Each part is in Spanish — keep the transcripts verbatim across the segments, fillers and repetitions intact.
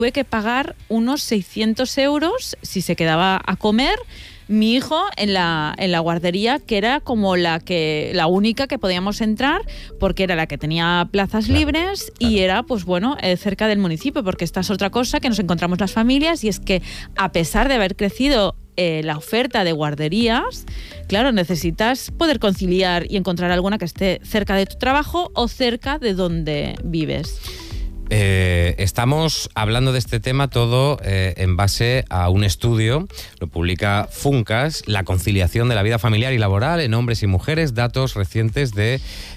tuve que pagar unos seiscientos euros si se quedaba a comer mi hijo en la, en la guardería, que era como la que la única que podíamos entrar, porque era la que tenía plazas claro, libres claro. y era, pues bueno, eh, cerca del municipio, porque esta es otra cosa que nos encontramos las familias, y es que a pesar de haber crecido eh, la oferta de guarderías, claro, necesitas poder conciliar y encontrar alguna que esté cerca de tu trabajo o cerca de donde vives. Eh, estamos hablando de este tema todo eh, en base a un estudio, lo publica Funcas, la conciliación de la vida familiar y laboral en hombres y mujeres, datos recientes de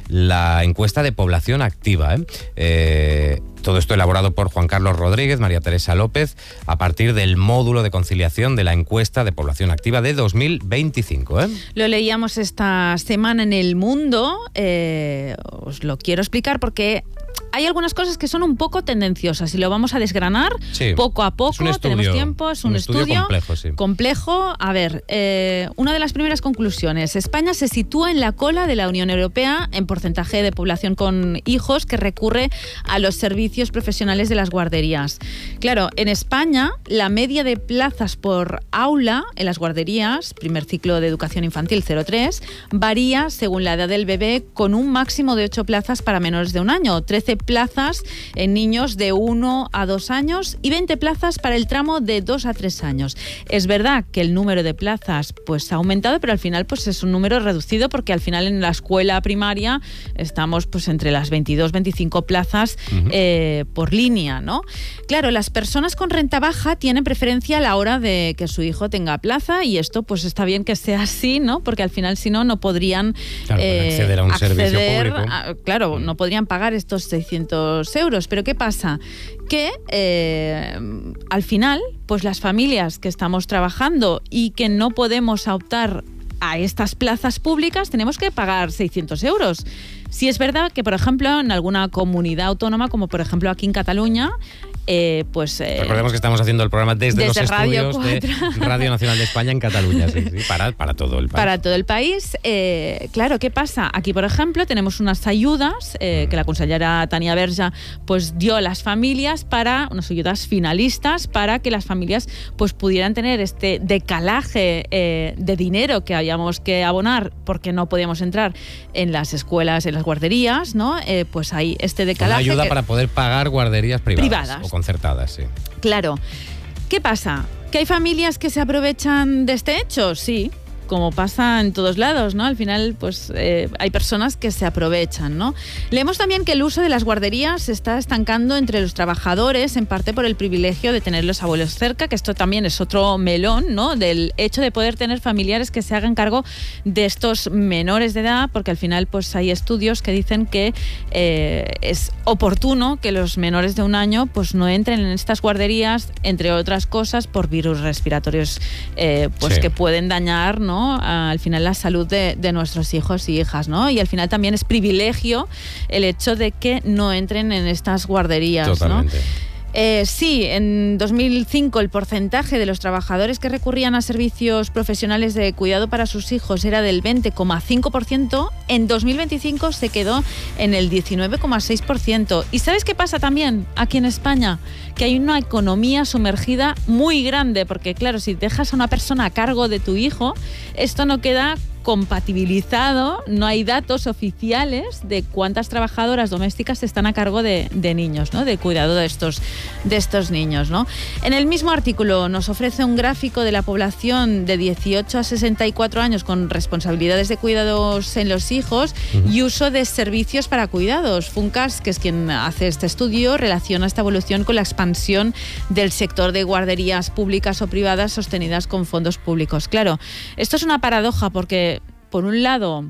la encuesta de población activa. ¿eh? Eh, todo esto elaborado por Juan Carlos Rodríguez, María Teresa López, a partir del módulo de conciliación de la encuesta de población activa de dos mil veinticinco. ¿eh? Lo leíamos esta semana en El Mundo, eh, os lo quiero explicar porque hay algunas cosas que son un poco tendenciosas y lo vamos a desgranar sí, poco a poco. Es un estudio, tenemos tiempo, es un, un estudio, estudio complejo. Sí. complejo. A ver, eh, una de las primeras conclusiones. España se sitúa en la cola de la Unión Europea en porcentaje de población con hijos que recurre a los servicios profesionales de las guarderías. Claro, en España la media de plazas por aula en las guarderías, primer ciclo de educación infantil cero tres, varía según la edad del bebé, con un máximo de ocho plazas para menores de un año, trece plazas en niños de uno a dos años y veinte plazas para el tramo de dos a tres años. Es verdad que el número de plazas pues ha aumentado, pero al final pues es un número reducido, porque al final en la escuela primaria estamos pues entre las veintidós, veinticinco plazas uh-huh. eh, por línea, ¿no? Claro, las personas con renta baja tienen preferencia a la hora de que su hijo tenga plaza, y esto pues está bien que sea así, ¿no? Porque al final si no, no podrían claro, eh, acceder a un acceder servicio público. A, claro, no podrían pagar estos seiscientos euros. Pero ¿qué pasa? Que eh, al final, pues las familias que estamos trabajando y que no podemos optar a estas plazas públicas, tenemos que pagar seiscientos euros. Sí es verdad que, por ejemplo, en alguna comunidad autónoma, como por ejemplo aquí en Cataluña, Eh, pues eh, recordemos que estamos haciendo el programa desde, desde los Radio estudios de Radio Nacional de España en Cataluña, sí, sí, para, para todo el país. Para todo el país. Eh, claro, ¿qué pasa? Aquí, por ejemplo, tenemos unas ayudas eh, que la consellera Tania Berja pues dio a las familias, para unas ayudas finalistas para que las familias pues pudieran tener este decalaje eh, de dinero que habíamos que abonar porque no podíamos entrar en las escuelas, en las guarderías, ¿no? Eh, pues hay este decalaje. Una ayuda que, para poder pagar guarderías privadas. privadas. Concertadas, sí. Claro. ¿Qué pasa? ¿Que hay familias que se aprovechan de este hecho? Sí, como pasa en todos lados, ¿no? Al final, pues eh, hay personas que se aprovechan, ¿no? Leemos también que el uso de las guarderías se está estancando entre los trabajadores, en parte por el privilegio de tener los abuelos cerca, que esto también es otro melón, ¿no? Del hecho de poder tener familiares que se hagan cargo de estos menores de edad, porque al final, pues hay estudios que dicen que eh, es oportuno que los menores de un año, pues no entren en estas guarderías, entre otras cosas, por virus respiratorios, eh, pues sí. que pueden dañar, ¿no? Al final la salud de, de nuestros hijos y hijas, ¿no? Y al final también es privilegio el hecho de que no entren en estas guarderías. Totalmente. ¿no? Eh, sí, en dos mil cinco el porcentaje de los trabajadores que recurrían a servicios profesionales de cuidado para sus hijos era del veinte coma cinco por ciento, en dos mil veinticinco se quedó en el diecinueve coma seis por ciento. ¿Y sabes qué pasa también aquí en España? Que hay una economía sumergida muy grande, porque claro, si dejas a una persona a cargo de tu hijo, esto no queda compatibilizado, no hay datos oficiales de cuántas trabajadoras domésticas están a cargo de, de niños, ¿no? De cuidado de estos, de estos niños, ¿no? En el mismo artículo nos ofrece un gráfico de la población de dieciocho a sesenta y cuatro años con responsabilidades de cuidados en los hijos uh-huh. y uso de servicios para cuidados. Funcas, que es quien hace este estudio, relaciona esta evolución con la expansión del sector de guarderías públicas o privadas sostenidas con fondos públicos. Claro, esto es una paradoja, porque por un lado,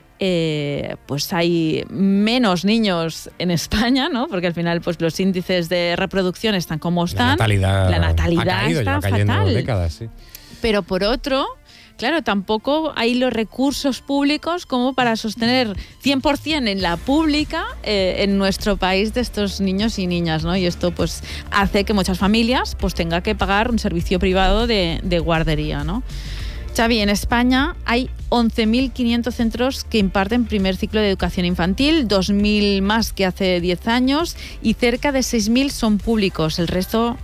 eh, pues hay menos niños en España, ¿no? Porque al final, pues los índices de reproducción están como están. La natalidad, la natalidad ha caído, está ya cayendo fatal. décadas, sí. Pero por otro, claro, tampoco hay los recursos públicos como para sostener cien por ciento en la pública eh, en nuestro país de estos niños y niñas, ¿no? Y esto pues hace que muchas familias pues tengan que pagar un servicio privado de, de guardería, ¿no? Xavi, en España hay once mil quinientos centros que imparten primer ciclo de educación infantil, dos mil más que hace diez años, y cerca de seis mil son públicos. El resto